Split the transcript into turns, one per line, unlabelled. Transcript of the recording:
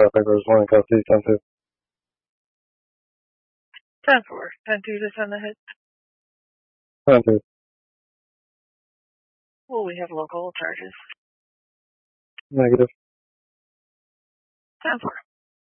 traffic. There's one in custody, 10-2.
10-4. 10-2 to send the hit.
10-2.
Will we have local charges?
Negative.
10-4.